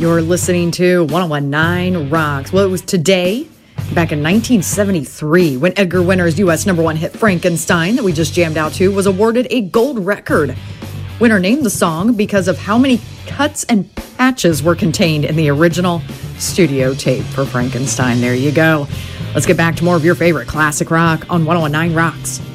You're listening to 1019 Rocks. Well, it was today, back in 1973, when Edgar Winter's U.S. #1 hit Frankenstein, that we just jammed out to, was awarded a gold record. Winter named the song because of how many cuts and patches were contained in the original studio tape for Frankenstein. There you go. Let's get back to more of your favorite classic rock on 1019 Rocks.